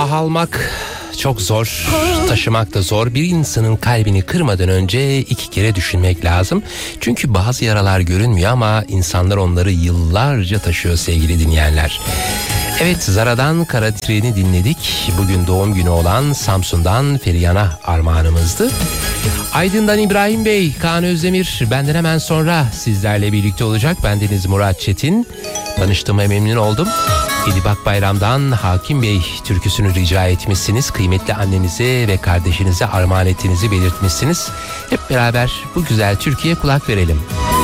Ah almak çok zor, taşımak da zor. Bir insanın kalbini kırmadan önce 2 kere düşünmek lazım. Çünkü bazı yaralar görünmüyor ama insanlar onları yıllarca taşıyor sevgili dinleyenler. Evet, Zara'dan Kara Treni dinledik. Bugün doğum günü olan Samsun'dan Ferihan'a armağanımızdı. Aydın'dan İbrahim Bey, Kaan Özdemir benden hemen sonra sizlerle birlikte olacak. Bendeniz Murat Çetin. Tanıştığıma memnun oldum. Edip Bayram'dan Hakim Bey türküsünü rica etmişsiniz. Kıymetli annenize ve kardeşinize armağan ettiğinizi belirtmişsiniz. Hep beraber bu güzel türküye kulak verelim.